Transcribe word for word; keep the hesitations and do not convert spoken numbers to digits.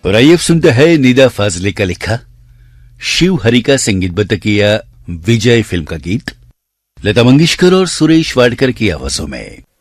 और आइए सुनते हैं निदा फाजले का लिखा, शिव हरि का संगीतबद्ध किया विजय फिल्म का गीत, लता मंगेशकर और सुरेश वाडकर की आवाजों में।